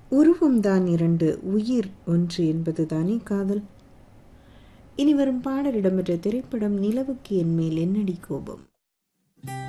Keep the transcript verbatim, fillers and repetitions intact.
உருவம்தான் இரண்டு, உயிர் ஒன்று என்பது தானே காதல். இனி வரும் பாடல் இடம்பெற்ற திரைப்படம் நிலவுக்கு என் மேல் என்னடி கோபம்.